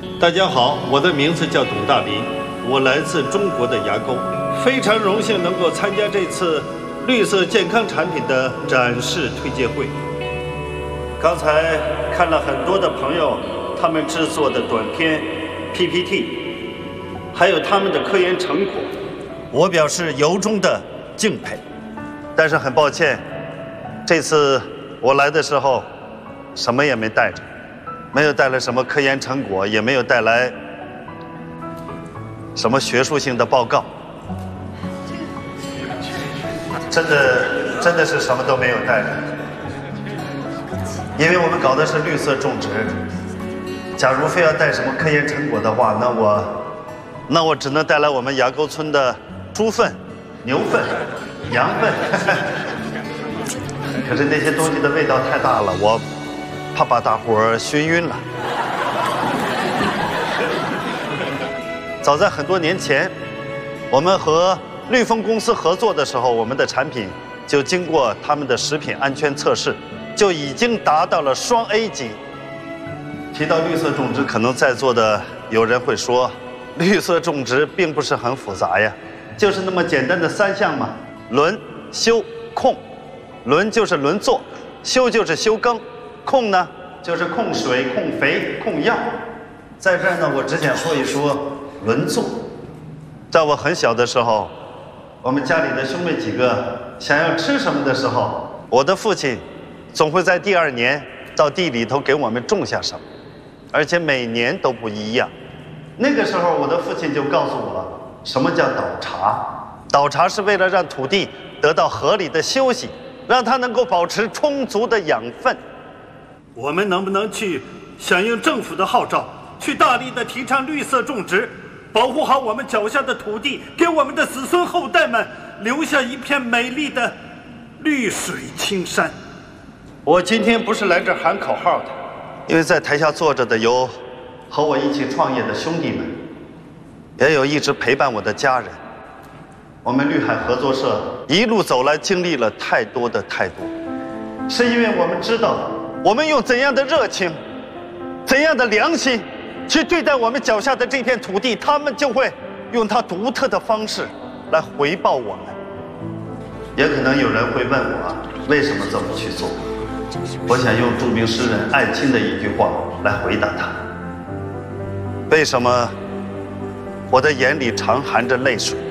大家好，我的名字叫董大林，我来自中国的牙沟，非常荣幸能够参加这次绿色健康产品的展示推介会。刚才看了很多的朋友他们制作的短片、PPT， 还有他们的科研成果，我表示由衷的敬佩。但是很抱歉，这次我来的时候什么也没带着。没有带来什么科研成果，也没有带来什么学术性的报告，真的是什么都没有带着。因为我们搞的是绿色种植，假如非要带什么科研成果的话，那我只能带来我们牙沟村的猪粪、牛粪、羊粪。可是那些东西的味道太大了，我怕把大伙儿熏晕了。早在很多年前，我们和绿丰公司合作的时候，我们的产品就经过他们的食品安全测试，就已经达到了双 A 级。提到绿色种植，可能在座的有人会说，绿色种植并不是很复杂呀，就是那么简单的3项嘛：轮、休、控。轮就是轮作，休就是休耕。控呢，就是控水、控肥、控药。在这儿呢，我只想说一说轮作。在我很小的时候，我们家里的兄妹几个想要吃什么的时候，我的父亲总会在第2年到地里头给我们种下什么，而且每年都不一样。那个时候，我的父亲就告诉我，什么叫倒茶？倒茶是为了让土地得到合理的休息，让它能够保持充足的养分。我们能不能去响应政府的号召，去大力的提倡绿色种植，保护好我们脚下的土地，给我们的子孙后代们留下一片美丽的绿水青山？我今天不是来这儿喊口号的，因为在台下坐着的有和我一起创业的兄弟们，也有一直陪伴我的家人。我们绿海合作社一路走来，经历了太多，是因为我们知道，我们用怎样的热情、怎样的良心去对待我们脚下的这片土地，他们就会用他独特的方式来回报我们。也可能有人会问我，为什么这么去做？我想用著名诗人艾青的一句话来回答他：为什么我的眼里常含着泪水？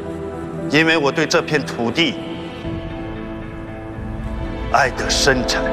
因为我对这片土地爱得深沉。